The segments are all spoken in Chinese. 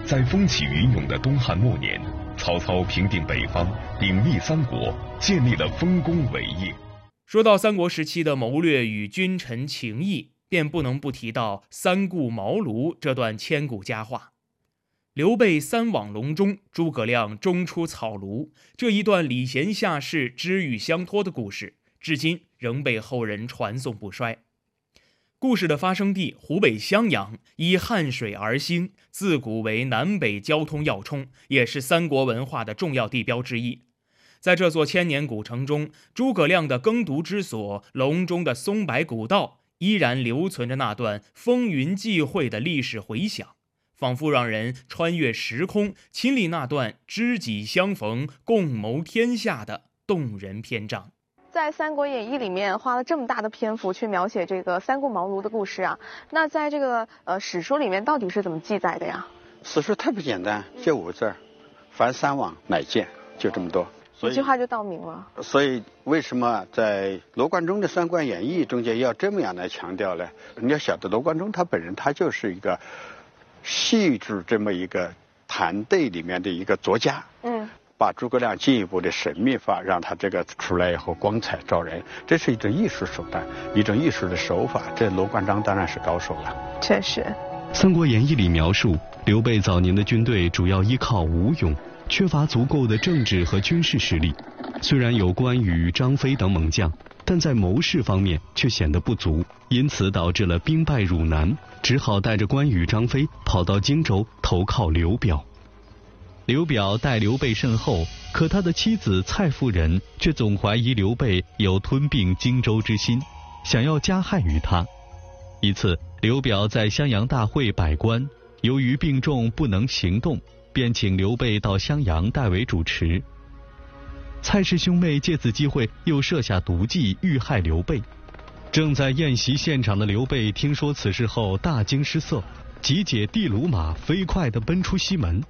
在风起云涌的东汉末年，曹操平定北方，鼎立三国，建立了丰功伟业。 说到三国时期的谋略与君臣情谊，便不能不提到三顾茅庐这段千古佳话。刘备三往隆中，诸葛亮中出草庐，这一段礼贤下士、知遇相托的故事，至今仍被后人传颂不衰。故事的发生地湖北襄阳，依汉水而兴，自古为南北交通要冲，也是三国文化的重要地标之一。在这座千年古城中，诸葛亮的耕读之所隆中的松柏古道，依然留存着那段风云际会的历史回响，仿佛让人穿越时空，亲历那段知己相逢、共谋天下的动人篇章。 在《三国演义》里面花了这么大的篇幅去描写这个三顾茅庐的故事啊，那在这个史书里面到底是怎么记载的呀？ 史书特别简单，就5字：凡三往乃见，就这么多。 一句话就道明了。 所以为什么在罗贯中的《三国演义》中间要这么样来强调呢？你要晓得罗贯中他本人他就是一个戏剧这么一个团队里面的一个作家。把诸葛亮进一步的神秘化，让他这个出来以后光彩照人，这是一种艺术手段，一种艺术的手法。这罗贯中当然是高手了。 确实， 《三国演义》里描述刘备早年的军队主要依靠武勇，缺乏足够的政治和军事实力。虽然有关羽、张飞等猛将，但在谋士方面却显得不足，因此导致了兵败汝南，只好带着关羽、张飞跑到荆州投靠刘表。刘表待刘备甚厚，可他的妻子蔡夫人却总怀疑刘备有吞并荆州之心，想要加害于他。一次，刘表在襄阳大会摆官，由于病重不能行动，便请刘备到襄阳代为主持。蔡氏兄妹借此机会又设下毒计，欲害刘备。正在宴席现场的刘备听说此事后大惊失色，急解地卢马，飞快地奔出西门。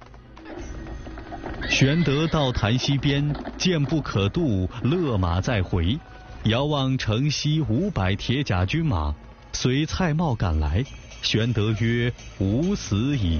玄德到潭溪边，见不可渡，勒马再回。遥望城西500铁甲军马，随蔡瑁赶来。玄德曰：“吾死矣。”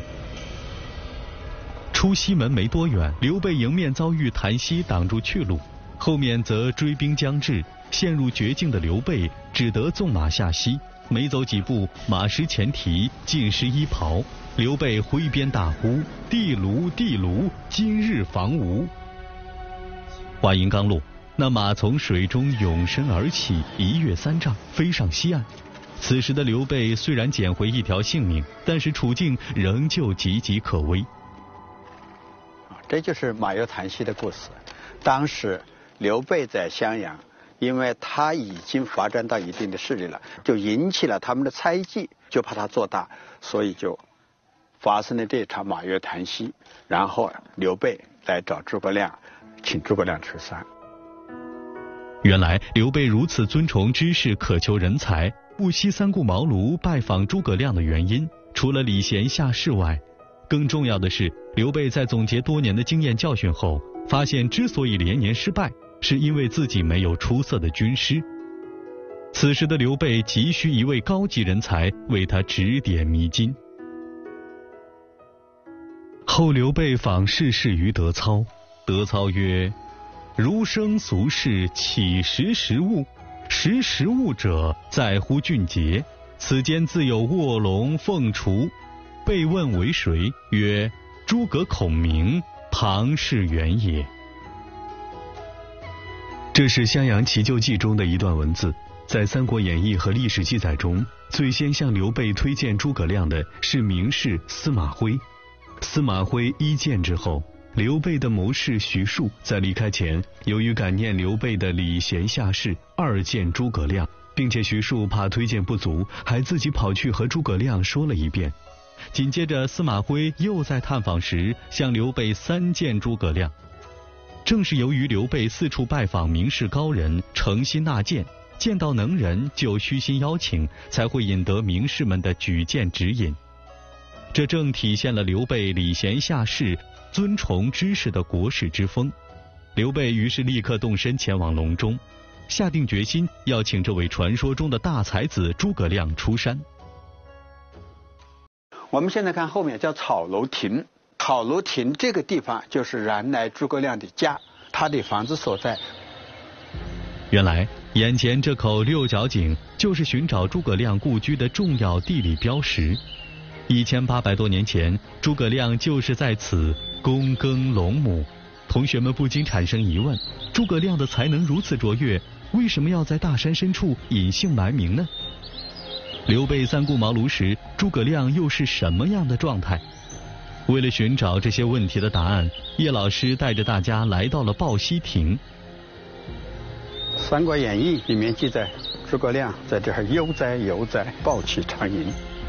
出西门没多远，刘备迎面遭遇潭溪挡住去路，后面则追兵将至，陷入绝境的刘备只得纵马下溪。没走几步，马失前蹄，尽失衣袍。刘备挥鞭大呼：“地卢，地卢，今日防吴！”话音刚落，那马从水中涌身而起，一跃3丈，飞上西岸。此时的刘备虽然捡回一条性命，但是处境仍旧岌岌可危。 这就是马跃潭溪的故事。当时刘备在襄阳，因为他已经发展到一定的势力了，就引起了他们的猜忌，就怕他做大，所以就发生了这场马跃潭溪。然后刘备来找诸葛亮，请诸葛亮吃饭。 原来刘备如此尊崇知识，渴求人才，不惜三顾茅庐拜访诸葛亮的原因，除了礼贤下士外，更重要的是，刘备在总结多年的经验教训后，发现之所以连年失败，是因为自己没有出色的军师。此时的刘备急需一位高级人才为他指点迷津。后刘备访士事于德操，德操曰：“儒生俗士岂识时务？识时务者，在乎俊杰。此间自有卧龙凤雏。”被问为谁？曰：“诸葛孔明，庞士元也。”这是襄阳奇救记中的一段文字。在《三国演义》和历史记载中，最先向刘备推荐诸葛亮的是名士司马徽。司马徽一见之后，刘备的谋士徐庶在离开前，由于感念刘备的礼贤下士，二见诸葛亮，并且徐庶怕推荐不足，还自己跑去和诸葛亮说了一遍。紧接着司马徽又在探访时向刘备3见诸葛亮。正是由于刘备四处拜访名士高人，诚心纳谏，见到能人就虚心邀请，才会引得名士们的举荐指引。这正体现了刘备礼贤下士、尊崇知识的国士之风。刘备于是立刻动身前往隆中，下定决心要请这位传说中的大才子诸葛亮出山。 我们现在看后面叫草楼亭， 考炉亭这个地方就是原来诸葛亮的家，他的房子所在。 原来眼前这口六角井就是寻找诸葛亮故居的重要地理标识。1800多年前，诸葛亮就是在此躬耕陇亩。同学们不禁产生疑问：诸葛亮的才能如此卓越，为什么要在大山深处隐姓埋名呢？刘备三顾茅庐时，诸葛亮又是什么样的状态？为了寻找这些问题的答案，叶老师带着大家来到了抱溪亭。 《三国演义》里面记载，诸葛亮在这儿悠哉悠哉，抱膝长吟。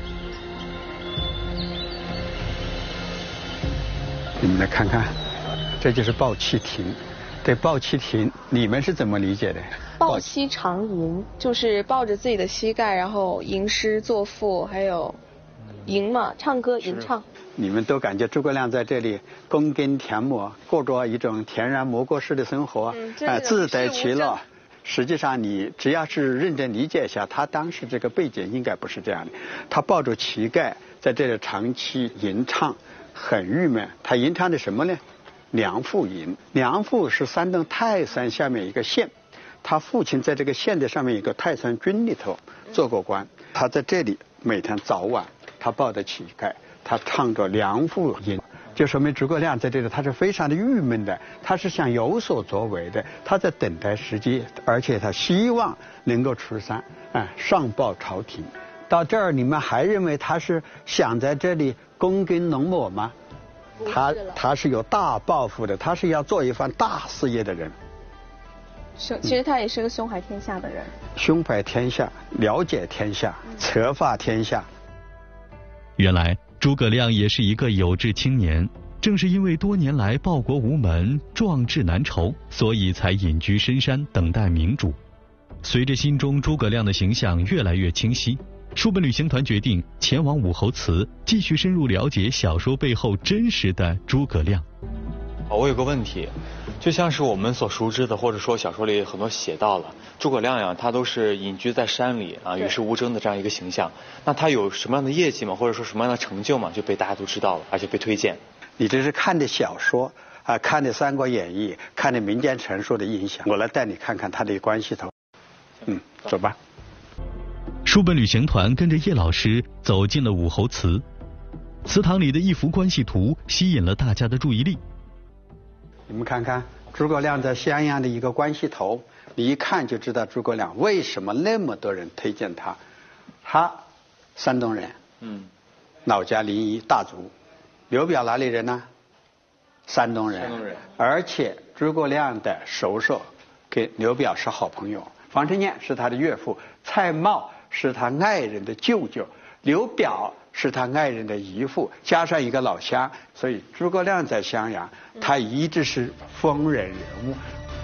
你们来看看，这就是抱膝亭。对抱膝亭，你们是怎么理解的？ 抱膝长吟就是抱着自己的膝盖，然后吟诗作赋，还有吟嘛，唱歌吟唱。 你们都感觉诸葛亮在这里躬耕田亩，过着一种田园牧歌式的生活，自得其乐。实际上，你只要是认真理解一下，他当时这个背景应该不是这样的。他抱着膝盖在这里长期吟唱，很郁闷。他吟唱的什么呢？梁父吟。梁父是山东泰山下面一个县，他父亲在这个县的上面一个泰山军里头做过官。他在这里每天早晚，他抱着膝盖，他唱着梁父吟。就说明诸葛亮在这里他是非常的郁闷的，他是想有所作为的，他在等待时机，而且他希望能够出山，上报朝廷。到这儿你们还认为他是想在这里躬耕农亩吗？他是有大抱负的，他是要做一番大事业的人。 其实他也是个胸怀天下的人。 胸怀天下，了解天下，策划天下。 原来诸葛亮也是一个有志青年，正是因为多年来报国无门，壮志难酬，所以才隐居深山等待明主。随着心中诸葛亮的形象越来越清晰，书本旅行团决定前往武侯祠，继续深入了解小说背后真实的诸葛亮。 我有个问题，就像是我们所熟知的，或者说小说里很多写到了诸葛亮呀，他都是隐居在山里啊，与世无争的这样一个形象。那他有什么样的业绩吗？或者说什么样的成就吗？就被大家都知道了，而且被推荐。 你这是看的小说看的《三国演义》，看的民间传说的印象。我来带你看看他的关系头。走吧。 书本旅行团跟着叶老师走进了武侯祠，祠堂里的一幅关系图吸引了大家的注意力。 你们看看诸葛亮在襄阳的一个关系头，你一看就知道诸葛亮为什么那么多人推荐他。他山东人，老家临沂大族。刘表哪里人呢？山东人。而且诸葛亮的叔叔跟刘表是好朋友，房承彦是他的岳父，蔡瑁是他爱人的舅舅，刘表是他爱人的姨父，加上一个老乡，所以诸葛亮在襄阳，他一直是风人人物。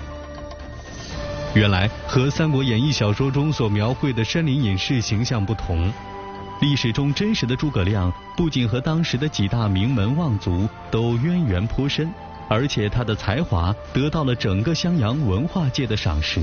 原来和《三国演义》小说中所描绘的山林隐士形象不同，历史中真实的诸葛亮不仅和当时的几大名门望族都渊源颇深，而且他的才华得到了整个襄阳文化界的赏识。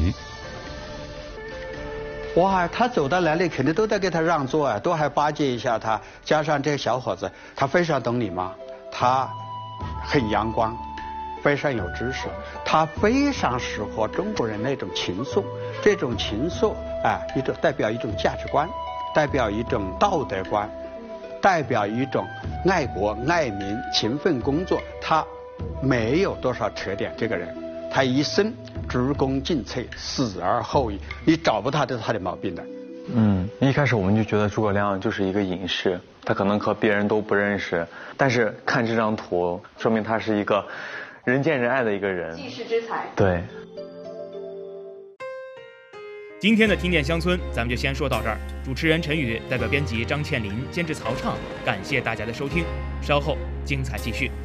哇，他走到哪里肯定都得给他让座都还巴结一下他。加上这个小伙子，他非常懂礼貌，他很阳光，非常有知识，他非常适合中国人那种情愫。这种情愫一种代表一种价值观，代表一种道德观，代表一种爱国爱民、勤奋工作。他没有多少缺点，这个人他一生鞠躬尽瘁，死而后已，你找不到他的毛病的。 一开始我们就觉得诸葛亮就是一个隐士，他可能和别人都不认识，但是看这张图，说明他是一个人见人爱的一个人， 济世之才。 对。 今天的听点乡村咱们就先说到这儿。主持人陈宇，代表编辑张倩林，监制曹畅，感谢大家的收听，稍后精彩继续。